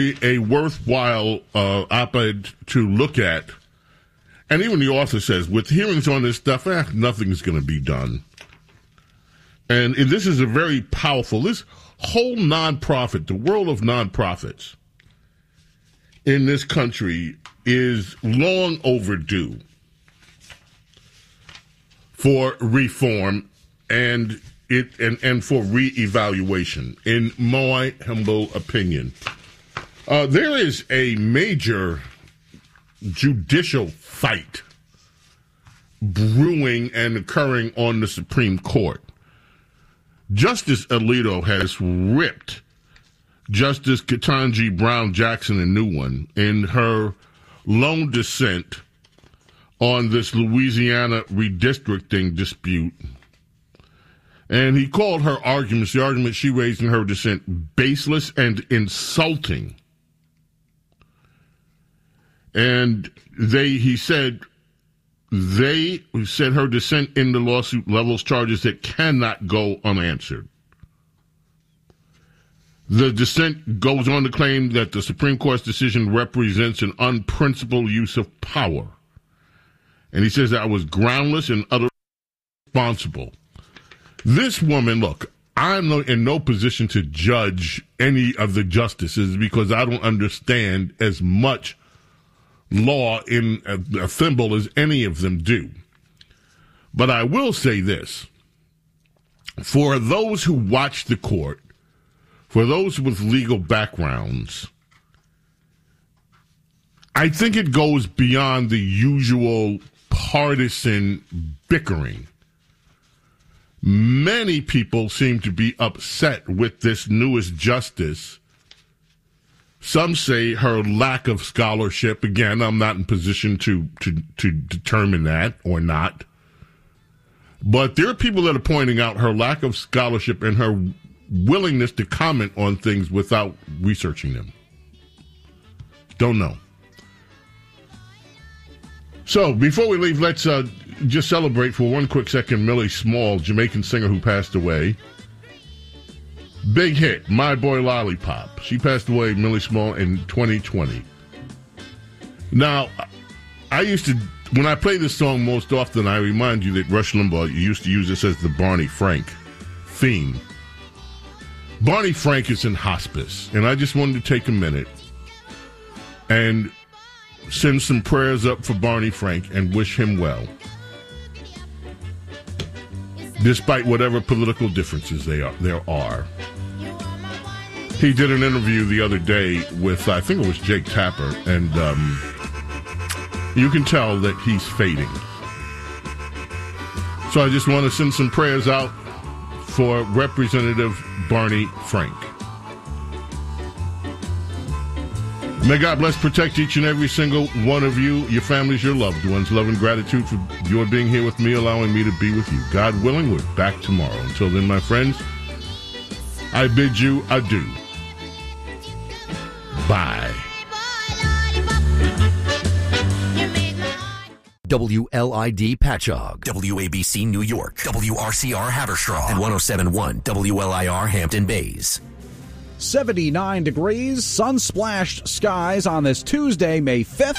a worthwhile op-ed to look at. And even the author says, with hearings on this stuff, nothing's going to be done. And this is a very powerful, this whole nonprofit, the world of nonprofits in this country is long overdue for reform and for reevaluation, in my humble opinion. There is a major judicial fight brewing and occurring on the Supreme Court. Justice Alito has ripped Justice Ketanji Brown Jackson a new one in her lone dissent on this Louisiana redistricting dispute. And he called her arguments, the argument she raised in her dissent, baseless and insulting. And he said her dissent in the lawsuit levels charges that cannot go unanswered. The dissent goes on to claim that the Supreme Court's decision represents an unprincipled use of power. And he says that was groundless and utterly irresponsible. This woman, look, I'm in no position to judge any of the justices because I don't understand as much law in a thimble as any of them do. But I will say this. For those who watch the court, for those with legal backgrounds, I think it goes beyond the usual partisan bickering. Many people seem to be upset with this newest justice. Some say her lack of scholarship. Again, I'm not in position to determine that or not. But there are people that are pointing out her lack of scholarship and her willingness to comment on things without researching them. Don't know. So, before we leave, let's just celebrate for one quick second Millie Small, Jamaican singer who passed away. Big hit, My Boy Lollipop. She passed away, Millie Small, in 2020. Now, when I play this song most often, I remind you that Rush Limbaugh used to use this as the Barney Frank theme. Barney Frank is in hospice, and I just wanted to take a minute and send some prayers up for Barney Frank and wish him well, despite whatever political differences there are. He did an interview the other day with, I think it was Jake Tapper, and you can tell that he's fading. So I just want to send some prayers out for Representative Barney Frank. May God bless, protect each and every single one of you, your families, your loved ones. Love and gratitude for your being here with me, allowing me to be with you. God willing, we're back tomorrow. Until then, my friends, I bid you adieu. Bye. WLID Patchogue, WABC New York, WRCR Haverstraw, and 107.1 WLIR Hampton Bays. 79 degrees, sun-splashed skies on this Tuesday, May 5th.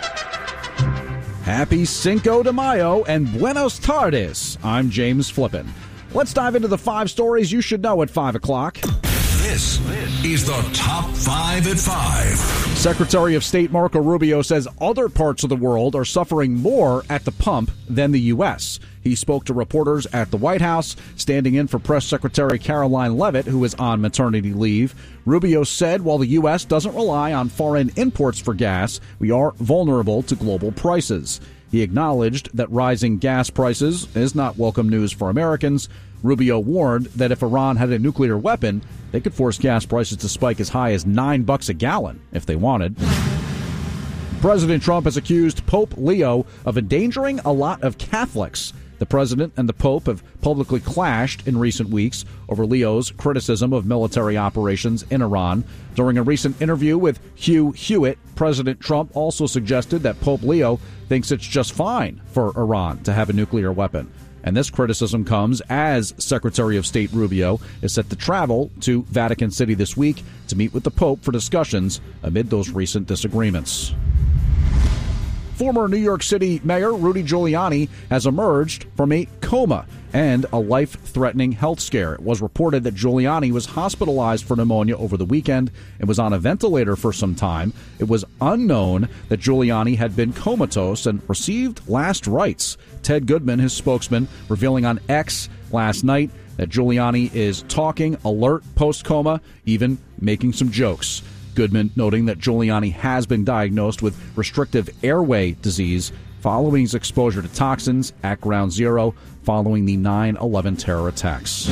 Happy Cinco de Mayo and Buenos Tardes. I'm James Flippin. Let's dive into the 5 stories you should know at 5 o'clock. This is the Top 5 at 5. Secretary of State Marco Rubio says other parts of the world are suffering more at the pump than the U.S. He spoke to reporters at the White House, standing in for Press Secretary Caroline Leavitt, who is on maternity leave. Rubio said while the U.S. doesn't rely on foreign imports for gas, we are vulnerable to global prices. He acknowledged that rising gas prices is not welcome news for Americans. Rubio warned that if Iran had a nuclear weapon, they could force gas prices to spike as high as $9 a gallon if they wanted. President Trump has accused Pope Leo of endangering a lot of Catholics. The president and the Pope have publicly clashed in recent weeks over Leo's criticism of military operations in Iran. During a recent interview with Hugh Hewitt, President Trump also suggested that Pope Leo thinks it's just fine for Iran to have a nuclear weapon. And this criticism comes as Secretary of State Rubio is set to travel to Vatican City this week to meet with the Pope for discussions amid those recent disagreements. Former New York City Mayor Rudy Giuliani has emerged from a coma and a life-threatening health scare. It was reported that Giuliani was hospitalized for pneumonia over the weekend and was on a ventilator for some time. It was unknown that Giuliani had been comatose and received last rites. Ted Goodman, his spokesman, revealing on X last night that Giuliani is talking, alert post-coma, even making some jokes. Goodman noting that Giuliani has been diagnosed with restrictive airway disease following his exposure to toxins at Ground Zero following the 9/11 terror attacks.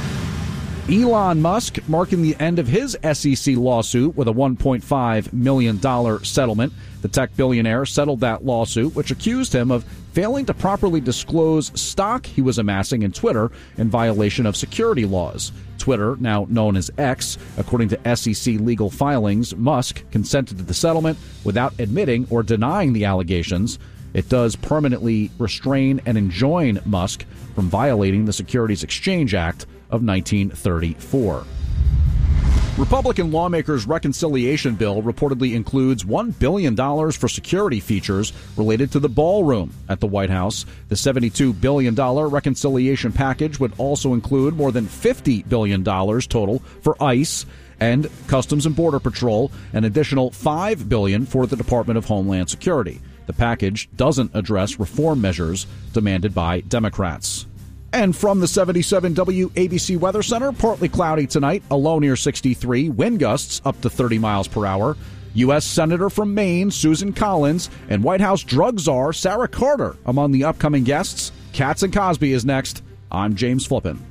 Elon Musk marking the end of his SEC lawsuit with a $1.5 million settlement. The tech billionaire settled that lawsuit, which accused him of failing to properly disclose stock he was amassing in Twitter in violation of security laws. Twitter, now known as X, according to SEC legal filings, Musk consented to the settlement without admitting or denying the allegations. It does permanently restrain and enjoin Musk from violating the Securities Exchange Act of 1934. Republican lawmakers' reconciliation bill reportedly includes $1 billion for security features related to the ballroom at the White House. The $72 billion reconciliation package would also include more than $50 billion total for ICE and Customs and Border Patrol, an additional $5 billion for the Department of Homeland Security. The package doesn't address reform measures demanded by Democrats. And from the 77 WABC Weather Center, partly cloudy tonight, a low near 63, wind gusts up to 30 miles per hour. U.S. Senator from Maine, Susan Collins, and White House drug czar Sarah Carter among the upcoming guests. Katz and Cosby is next. I'm James Flippin.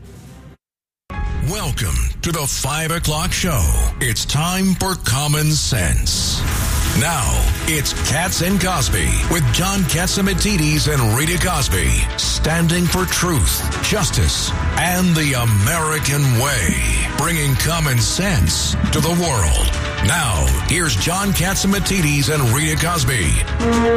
Welcome to the 5 o'clock show. It's time for Common Sense. Now, it's Katz and Cosby with John Catsimatidis and Rita Cosby, standing for truth, justice, and the American way, bringing common sense to the world. Now, here's John Catsimatidis and Rita Cosby.